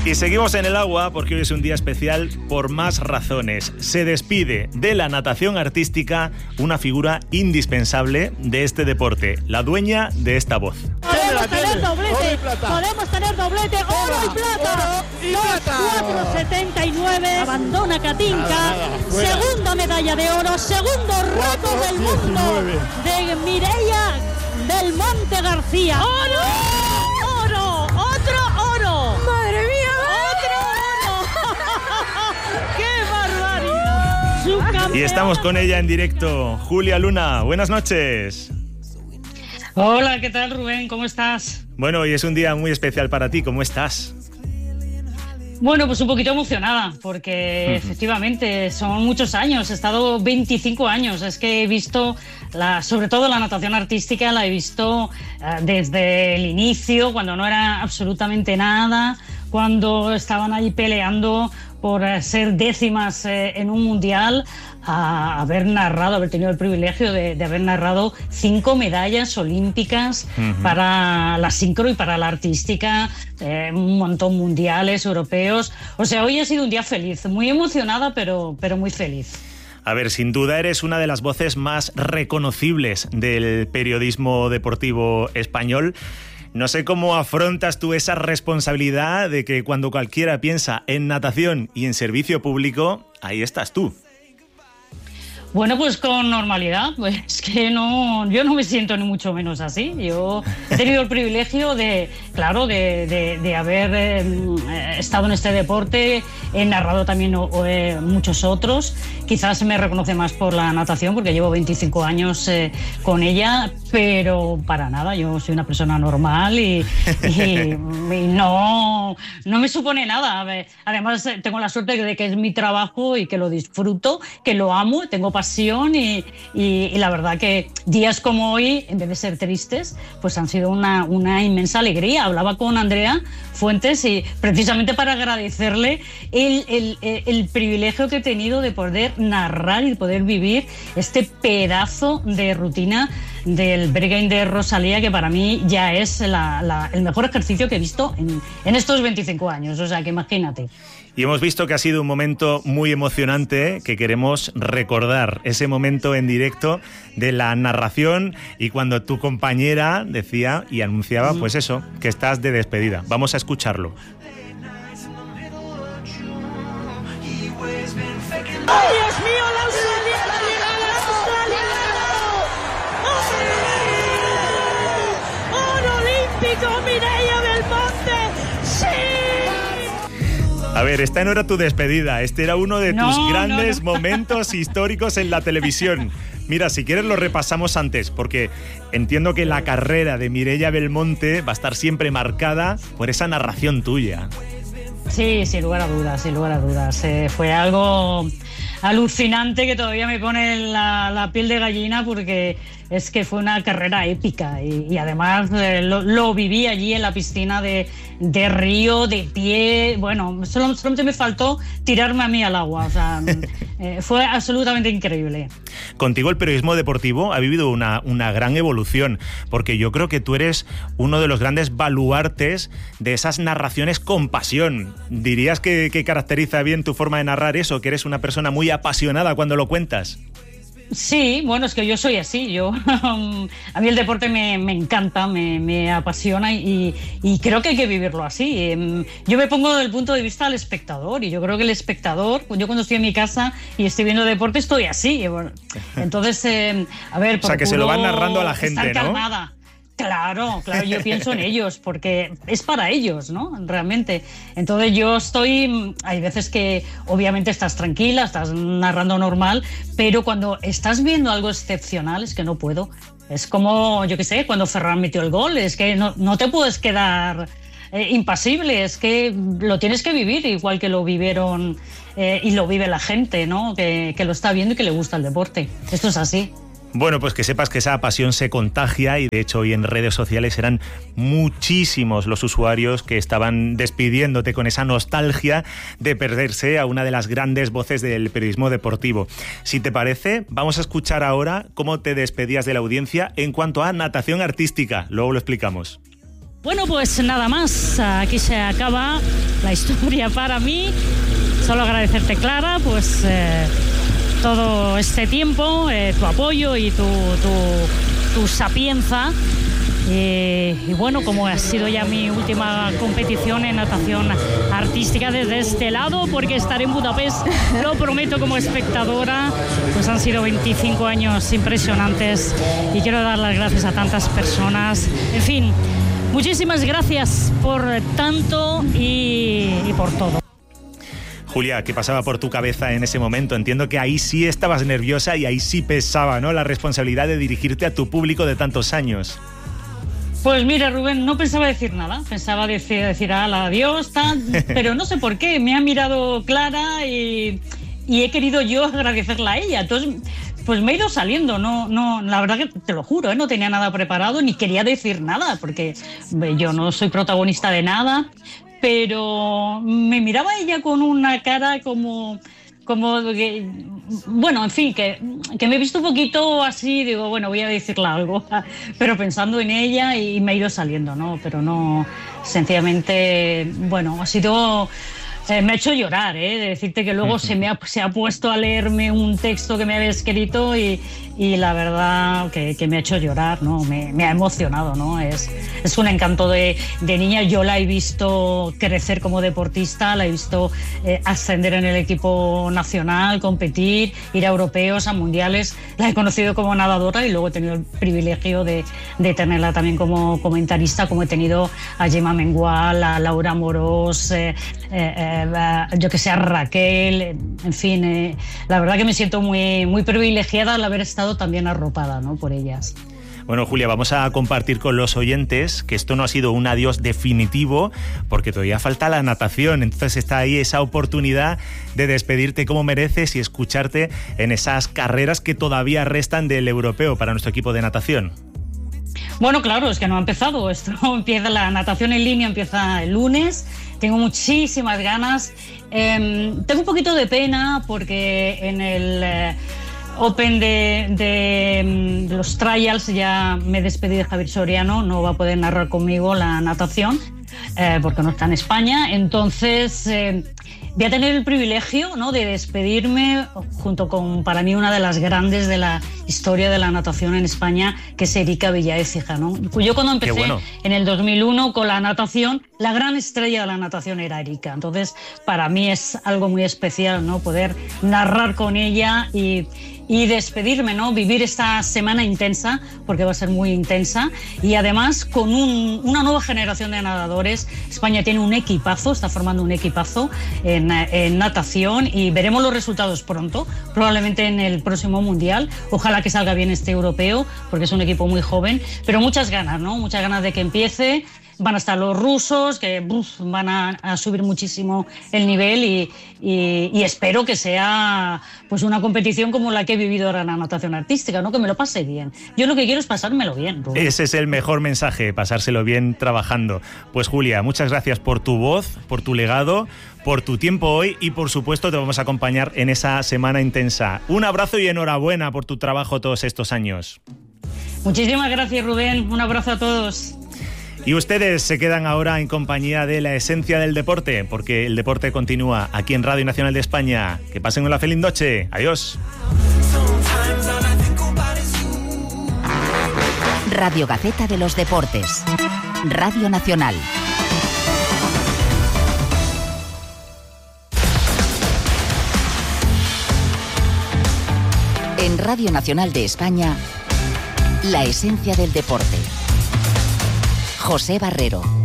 Y seguimos en el agua porque hoy es un día especial por más razones. Se despide de la natación artística una figura indispensable de este deporte, la dueña de esta voz. Podemos tener doblete, oro y plata. 4.79, abandona Katinka. Segunda medalla de oro, segundo récord del mundo de Mireia Belmonte García. ¡Oro! ¡Oro! ¡Otro oro! ¡Madre mía! ¡Otro oro! ¡Qué barbaridad! Y estamos con ella en directo. Julia Luna, buenas noches. Hola, ¿qué tal, Rubén? ¿Cómo estás? Bueno, hoy es un día muy especial para ti. ¿Cómo estás? Bueno, pues un poquito emocionada, porque efectivamente son muchos años. He estado 25 años. Es que he visto, sobre todo la natación artística, la he visto desde el inicio, cuando no era absolutamente nada, cuando estaban ahí peleando por ser décimas en un mundial, a haber tenido el privilegio de haber narrado 5 medallas olímpicas para la sincro y para la artística, un montón mundiales, europeos. O sea, hoy ha sido un día feliz, muy emocionada, pero muy feliz. A ver, sin duda eres una de las voces más reconocibles del periodismo deportivo español. No sé cómo afrontas tú esa responsabilidad de que cuando cualquiera piensa en natación y en servicio público, ahí estás tú. Bueno, pues con normalidad, pues es que yo no me siento ni mucho menos así. Yo he tenido el privilegio de haber estado en este deporte, he narrado también muchos otros. Quizás me reconoce más por la natación porque llevo 25 años con ella, pero para nada, yo soy una persona normal y no me supone nada. Además, tengo la suerte de que es mi trabajo y que lo disfruto, que lo amo, tengo pasión y la verdad que días como hoy, en vez de ser tristes, pues han sido una inmensa alegría. Hablaba con Andrea Fuentes y precisamente para agradecerle el privilegio que he tenido de poder narrar y de poder vivir este pedazo de rutina del Berghain de Rosalía, que para mí ya es el mejor ejercicio que he visto en estos 25 años, o sea que imagínate. Y hemos visto que ha sido un momento muy emocionante que queremos recordar, ese momento en directo de la narración y cuando tu compañera decía y anunciaba, pues eso, que estás de despedida. Vamos a escucharlo. ¡Ay, Dios mío, la Australia! ¡Oro olímpico, Mireia Belmonte! ¡Sí! A ver, esta no era tu despedida, este era uno de tus grandes momentos históricos en la televisión. Mira, si quieres lo repasamos antes, porque entiendo que la carrera de Mireia Belmonte va a estar siempre marcada por esa narración tuya. Sí, sin lugar a dudas. Fue algo alucinante que todavía me pone la piel de gallina porque es que fue una carrera épica y además lo viví allí en la piscina de Río, de pie. Bueno, solamente me faltó tirarme a mí al agua, o sea, fue absolutamente increíble. Contigo el periodismo deportivo ha vivido una gran evolución, porque yo creo que tú eres uno de los grandes baluartes de esas narraciones con pasión. ¿Dirías que caracteriza bien tu forma de narrar eso, que eres una persona muy apasionada cuando lo cuentas? Sí, bueno, es que yo soy así. A mí el deporte me encanta, me apasiona y creo que hay que vivirlo así. Yo me pongo desde el punto de vista del espectador y yo creo que el espectador, yo cuando estoy en mi casa y estoy viendo deporte estoy así. Entonces, a ver, o sea, que se lo van narrando a la gente, estar calmada. ¿No? Claro, yo pienso en ellos porque es para ellos, ¿no? Realmente. Entonces hay veces que obviamente estás tranquila, estás narrando normal, pero cuando estás viendo algo excepcional es que no puedo. Es como, yo qué sé, cuando Ferran metió el gol, es que no te puedes quedar impasible, es que lo tienes que vivir igual que lo vivieron y lo vive la gente, ¿no? Que lo está viendo y que le gusta el deporte. Esto es así. Bueno, pues que sepas que esa pasión se contagia y de hecho hoy en redes sociales eran muchísimos los usuarios que estaban despidiéndote con esa nostalgia de perderse a una de las grandes voces del periodismo deportivo. Si te parece, vamos a escuchar ahora cómo te despedías de la audiencia en cuanto a natación artística. Luego lo explicamos. Bueno, pues nada más. Aquí se acaba la historia para mí. Solo agradecerte, Clara, pues todo este tiempo, tu apoyo y tu sapienza. Y bueno, como ha sido ya mi última competición en natación artística desde este lado, porque estaré en Budapest, lo prometo, como espectadora, pues han sido 25 años impresionantes y quiero dar las gracias a tantas personas. En fin, muchísimas gracias por tanto y por todo. Julia, ¿qué pasaba por tu cabeza en ese momento? Entiendo que ahí sí estabas nerviosa y ahí sí pesaba, ¿no?, la responsabilidad de dirigirte a tu público de tantos años. Pues mira, Rubén, no pensaba decir nada, pensaba decir adiós, pero no sé por qué, me ha mirado Clara y he querido yo agradecerla a ella, entonces pues me he ido saliendo, no, la verdad que te lo juro, no tenía nada preparado ni quería decir nada, porque yo no soy protagonista de nada, pero me miraba ella con una cara como que, bueno, en fin, que me he visto un poquito así, digo, bueno, voy a decirle algo, pero pensando en ella y me he ido saliendo, ¿no? Pero no, sencillamente, bueno, ha sido... me ha hecho llorar, de decirte que luego se ha puesto a leerme un texto que me había escrito y la verdad que me ha hecho llorar, ¿no? Me ha emocionado, ¿no? Es un encanto de niña. Yo la he visto crecer como deportista, la he visto ascender en el equipo nacional, competir, ir a europeos, a mundiales. La he conocido como nadadora y luego he tenido el privilegio de tenerla también como comentarista, como he tenido a Gemma Mengual, a Laura Amorós, yo que sé, a Raquel, en fin, la verdad que me siento muy, muy privilegiada al haber estado también arropada, ¿no?, por ellas. Bueno, Julia, vamos a compartir con los oyentes que esto no ha sido un adiós definitivo, porque todavía falta la natación, entonces está ahí esa oportunidad de despedirte como mereces y escucharte en esas carreras que todavía restan del europeo para nuestro equipo de natación. Bueno, claro, es que no ha empezado. Esto empieza, la natación en línea empieza el lunes. Tengo muchísimas ganas. Tengo un poquito de pena porque en el Open de los trials ya me despedí de Javier Soriano. No va a poder narrar conmigo la natación porque no está en España. Entonces voy a tener el privilegio, ¿no?, de despedirme junto con, para mí, una de las grandes de la historia de la natación en España, que es Erika Villaécija, ¿no? Yo cuando empecé en el 2001 con la natación, la gran estrella de la natación era Erika. Entonces, para mí es algo muy especial, ¿no?, poder narrar con ella y despedirme, ¿no?, vivir esta semana intensa, porque va a ser muy intensa, y además con una nueva generación de nadadores. España tiene un equipazo, está formando un equipazo en natación y veremos los resultados pronto, probablemente en el próximo Mundial. Ojalá que salga bien este europeo, porque es un equipo muy joven, pero muchas ganas, ¿no?, muchas ganas de que empiece. Van a estar los rusos, que van a subir muchísimo el nivel y espero que sea pues una competición como la que he vivido ahora en la natación artística, ¿no?, que me lo pase bien. Yo lo que quiero es pasármelo bien, Rubén. Ese es el mejor mensaje, pasárselo bien trabajando. Pues Julia, muchas gracias por tu voz, por tu legado, por tu tiempo hoy y por supuesto te vamos a acompañar en esa semana intensa. Un abrazo y enhorabuena por tu trabajo todos estos años. Muchísimas gracias, Rubén. Un abrazo a todos. Y ustedes se quedan ahora en compañía de la esencia del deporte, porque el deporte continúa aquí en Radio Nacional de España. Que pasen una feliz noche. Adiós. Radio Gaceta de los Deportes. Radio Nacional. En Radio Nacional de España, la esencia del deporte. José Barrero.